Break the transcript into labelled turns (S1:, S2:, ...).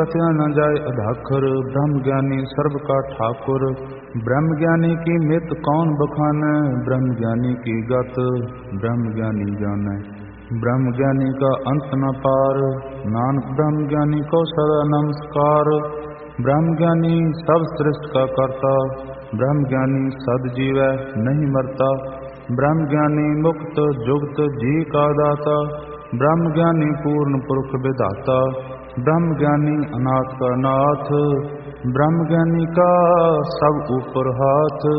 S1: कथया न जाय अधाखर। ब्रह्म ज्ञानी सर्व का ठाकुर। ब्रह्म ज्ञानी की मित कौन बखानै। ब्रह्म ज्ञानी की गत ब्रह्म ज्ञानी जानै। ब्रह्म ज्ञानी का अंत न पार। नानक ब्रह्म ज्ञानी को सदा नमस्कार। ब्रह्म ज्ञानी सब सृष्टि का करता। ब्रह्म ज्ञानी सद जीवै नहीं मरता। ब्रह्म ज्ञानी मुक्त जुगत जी का दाता। ब्रह्म ज्ञानी पूर्ण पुरुष विधाता। ब्रह्म ज्ञानी अनाथ का नाथ। ब्रह्म ज्ञानी का सब ऊपर हाथ।